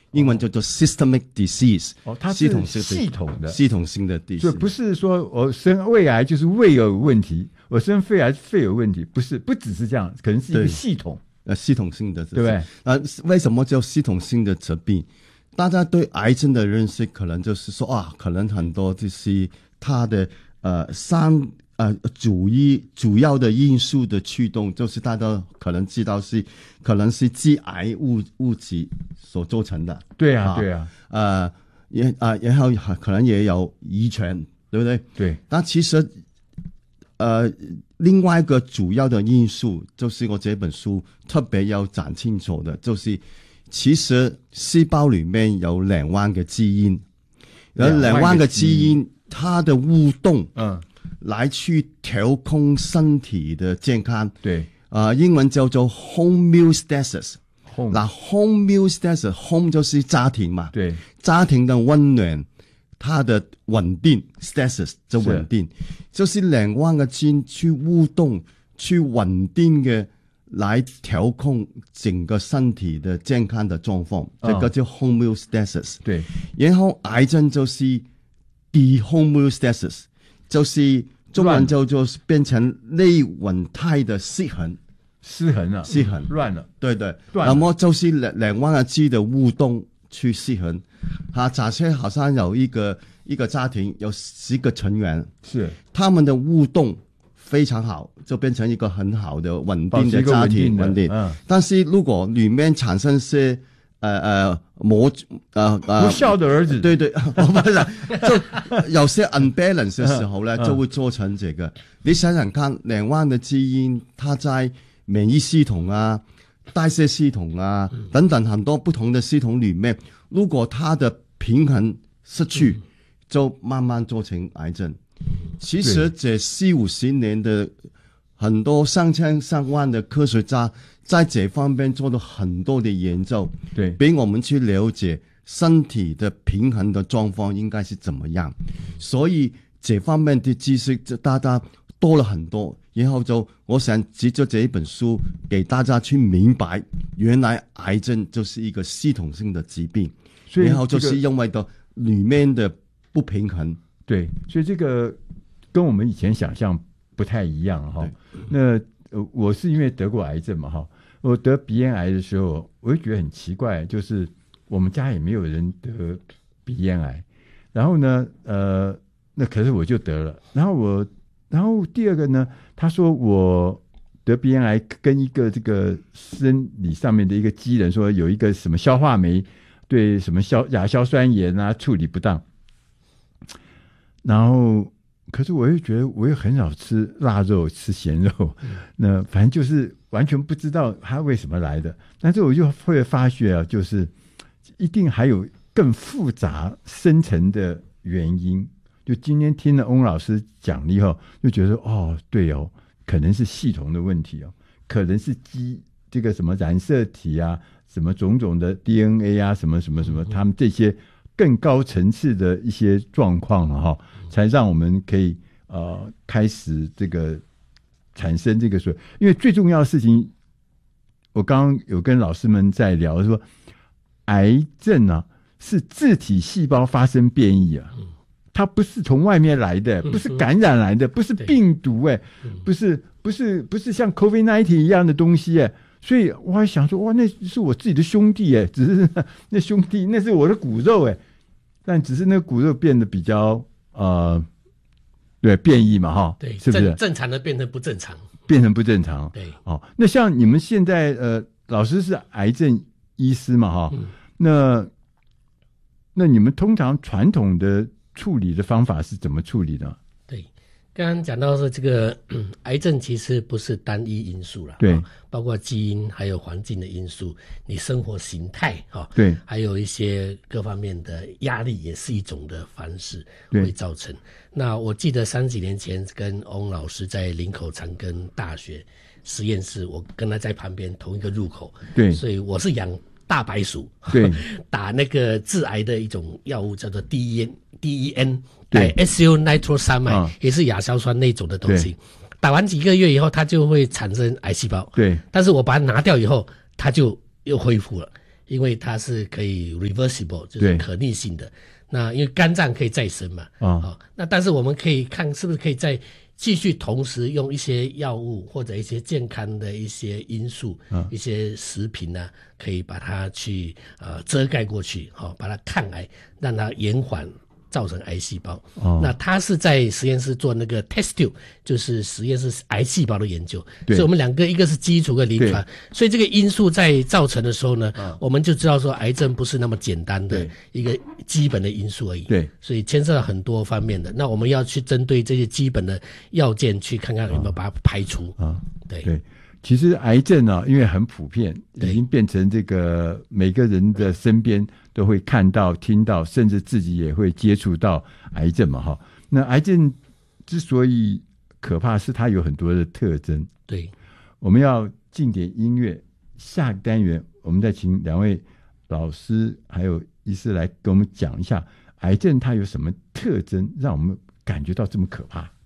英文叫做 systemic disease。 它是系统性的 disease， 所以不是说我生胃癌就是胃有问题，我生肺癌肺有问题，不只是这样，可能是一个系统。 系统性的， 对不对？ 为什么叫系统性的疾病？大家对癌症的认识可能就是说可能很多就是它的主要的因素的驱动，就是大家可能知道可能是致癌物质所造成的。 对啊，对啊。 然后可能也有遗传，对不对？ 对。 但其实另外一个主要的因素，就是我这本书特别要讲清楚的，就是其实细胞里面有2万个基因，有2万个基因，它的互动，来去调控身体的健康。 对， 英文叫做 homeostasis。那 homeostasis，home 就是家庭嘛， 对， 家庭的温暖。它的稳定 status 就稳定，就是2万个基因去互动，去稳定的来调控整个身体的健康的状况，这个叫 homeostasis。 对， 然后癌症就是 dehomeostasis， 就是中文叫做变成内稳态的失衡了，失衡乱了， 对对，那么就是2万个基因的互动。去失衡，假设好像有一个家庭有10个成员， 是他们的互动非常好，就变成一个很好的稳定的家庭，稳定。但是如果里面产生些不孝的儿子， 对对，就有些 unbalance 的时候呢，就会做成这个。你想想看，2万的基因，它在免疫系统代谢系统等等很多不同的系统里面，如果它的平衡失去，就慢慢做成癌症。其实这40-50年的很多上千上万的科学家在这方面做了很多的研究， 对， 俾我们去了解身体的平衡的状况应该是怎么样。所以这方面的知识就大家多了很多。然后我想藉着这一本书给大家去明白，原来癌症就是一个系统性的疾病，然后就是因为的里面的不平衡。 对，所以这个跟我们以前想象不太一样哈。那我是因为得过癌症嘛哈，我得鼻咽癌的时候，我就觉得很奇怪，就是我们家也没有人得鼻咽癌，然后呢，那可是我就得了，然后第二个呢，他说我得鼻咽癌跟一个这个生理上面的一个机能说有一个什么消化酶对什么亚硝酸盐处理不当，然后可是我又觉得我又很少吃腊肉吃咸肉，那反正就是完全不知道它为什么来的。但是我就会发觉就是一定还有更复杂深层的原因。就今天听了翁老师讲了以后，就觉得对可能是系统的问题可能是这个什么染色体什么种种的 DNA 什么什么什么，他们这些更高层次的一些状况才让我们可以开始这个产生这个所谓，因为最重要的事情，我刚刚有跟老师们在聊说，癌症是自体细胞发生变异它不是从外面来的，不是感染来的，不是病毒不是像 COVID-19 一样的东西所以我还想说那是我自己的兄弟只是那兄弟那是我的骨肉但只是那个骨肉变得比较对变异嘛对， 是不是正常的变成不正常， 对那像你们现在老师是癌症医师嘛那你们通常传统的处理的方法是怎么处理的？ 对，刚刚讲到是这个癌症其实不是单一因素啦， 对， 包括基因还有环境的因素，你生活形态对， 还有一些各方面的压力也是一种的方式会造成。那我记得30几年前跟翁老师在林口长庚大学实验室，我跟他在旁边同一个入口， 对， 所以我是养大白鼠， 对， 打那个致癌的一种药物叫做 DEN， 对 SU nitrosamide，也是亚硝酸那种的东西。打完几个月以后，它就会产生癌细胞。 对， 但是我把它拿掉以后，它就又恢复了。 因为它是可以 reversible， 就是可逆性的。那因为肝脏可以再生嘛，那但是我们可以看是不是可以再继续同时用一些药物或者一些健康的一些因素，一些食品啊，可以把它去遮盖过去，把它抗癌，让它延缓造成癌细胞。那他是在实验室做那个 test tube， 就是实验室癌细胞的研究。所以我们两个一个是基础跟临床，所以这个因素在造成的时候呢，我们就知道说癌症不是那么简单的一个基本的因素而已。对，所以牵涉到很多方面的。那我们要去针对这些基本的要件去看看有没有把它排除。对。 其实癌症啊，因为很普遍，已经变成这个每个人的身边都会看到、听到，甚至自己也会接触到癌症嘛，哈。那癌症之所以可怕，是它有很多的特征。 对， 我们要进点音乐，下个单元我们再请两位老师还有医师来跟我们讲一下癌症它有什么特征，让我们感觉到这么可怕。